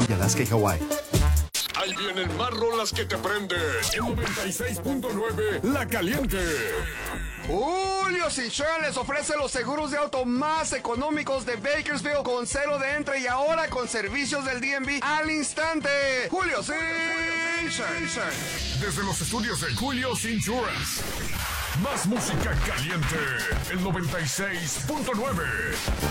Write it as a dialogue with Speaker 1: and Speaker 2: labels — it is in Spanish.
Speaker 1: Alaska y Hawái.
Speaker 2: Ahí vienen más rolas que te prenden. En 96.9, La Caliente.
Speaker 3: Julio Insurance les ofrece los seguros de auto más económicos de Bakersfield con cero de entre y ahora con servicios del DMV al instante. Julio Insurance.
Speaker 2: Desde los estudios de Julio's Insurance. Más música caliente. El 96.9.